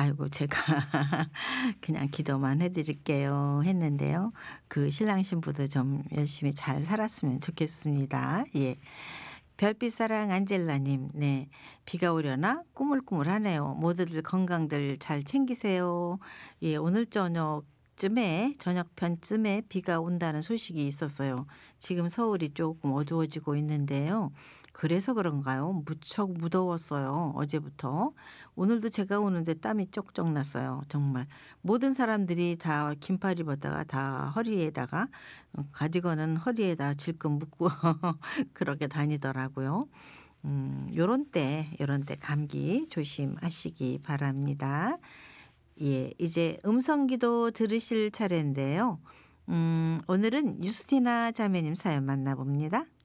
아이고 제가 그냥 기도만 해 드릴게요 했는데요. 그 신랑 신부도 좀 열심히 잘 살았으면 좋겠습니다. 예. 별빛사랑 안젤라 님. 네. "비가 오려나 꾸물꾸물하네요. 모두들 건강들 잘 챙기세요." 예. 오늘 저녁편쯤에 비가 온다는 소식이 있었어요. 지금 서울이 조금 어두워지고 있는데요. 그래서 그런가요? 무척 무더웠어요 어제부터. 오늘도 제가 오는데 땀이 쪽쪽 났어요 정말. 모든 사람들이 다 긴팔 입었다가 다 허리에다가 가디건은 허리에다 질끈 묶고 그렇게 다니더라고요. 요런 때 감기 조심하시기 바랍니다. 예. 이제 음성기도 들으실 차례인데요. 오늘은 유스티나 자매님 사연 만나 봅니다.